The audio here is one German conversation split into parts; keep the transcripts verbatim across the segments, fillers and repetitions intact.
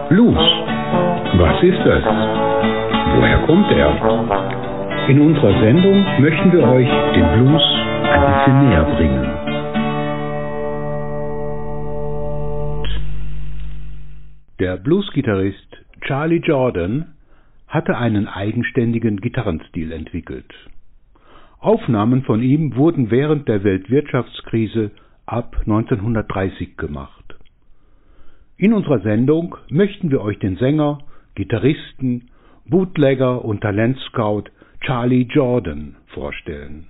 Blues. Was ist das? Woher kommt er? In unserer Sendung möchten wir euch den Blues ein bisschen näher bringen. Der Bluesgitarrist Charlie Jordan hatte einen eigenständigen Gitarrenstil entwickelt. Aufnahmen von ihm wurden während der Weltwirtschaftskrise ab neunzehnhundertdreißig gemacht. In unserer Sendung möchten wir euch den Sänger, Gitarristen, Bootlegger und Talentscout Charlie Jordan vorstellen.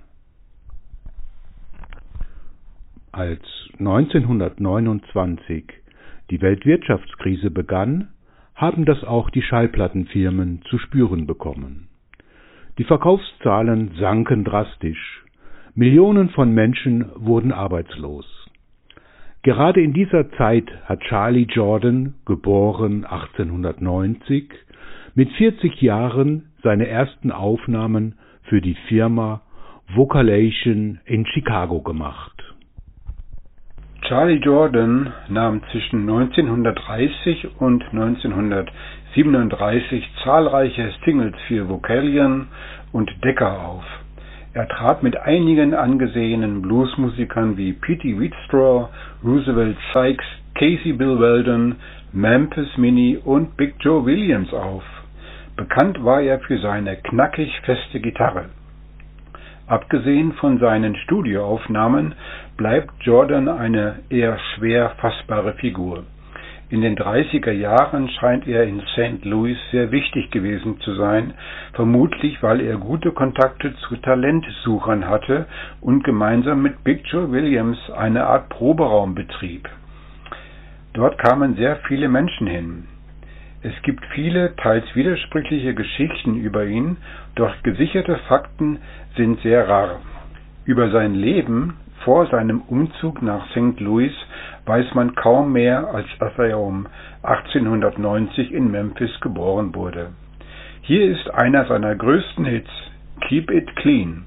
Als neunzehnhundertneunundzwanzig die Weltwirtschaftskrise begann, haben das auch die Schallplattenfirmen zu spüren bekommen. Die Verkaufszahlen sanken drastisch. Millionen von Menschen wurden arbeitslos. Gerade in dieser Zeit hat Charlie Jordan, geboren achtzehnhundertneunzig, mit vierzig Jahren seine ersten Aufnahmen für die Firma Vocalation in Chicago gemacht. Charlie Jordan nahm zwischen neunzehnhundertdreißig und neunzehnhundertsiebenunddreißig zahlreiche Singles für Vocalion und Decca auf. Er trat mit einigen angesehenen Bluesmusikern wie Petey Wheatstraw, Roosevelt Sykes, Casey Bill Weldon, Memphis Minnie und Big Joe Williams auf. Bekannt war er für seine knackig feste Gitarre. Abgesehen von seinen Studioaufnahmen bleibt Jordan eine eher schwer fassbare Figur. In den dreißiger Jahren scheint er in Sankt Louis sehr wichtig gewesen zu sein, vermutlich weil er gute Kontakte zu Talentsuchern hatte und gemeinsam mit Big Joe Williams eine Art Proberaum betrieb. Dort kamen sehr viele Menschen hin. Es gibt viele, teils widersprüchliche Geschichten über ihn, doch gesicherte Fakten sind sehr rar. Über sein Leben vor seinem Umzug nach Sankt Louis weiß man kaum mehr, als dass er um achtzehnhundertneunzig in Memphis geboren wurde. Hier ist einer seiner größten Hits, Keep It Clean.